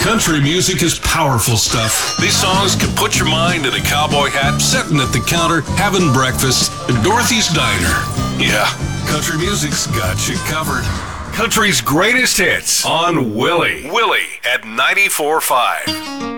Country music is powerful stuff. These songs can put your mind in a cowboy hat, sitting at the counter, having breakfast at Dorothy's Diner. Yeah, country music's got you covered. Country's greatest hits on Willie. Willie at 94.5.